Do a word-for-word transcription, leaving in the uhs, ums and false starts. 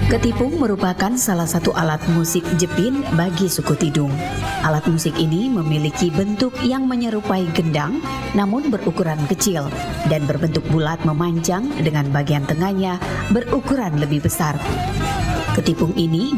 Ketipung merupakan salah satu alat musik Jepin bagi suku Tidung. Alat musik ini memiliki bentuk yang menyerupai gendang, namun berukuran kecil dan berbentuk bulat memanjang dengan bagian tengahnya berukuran lebih besar. Ketipung ini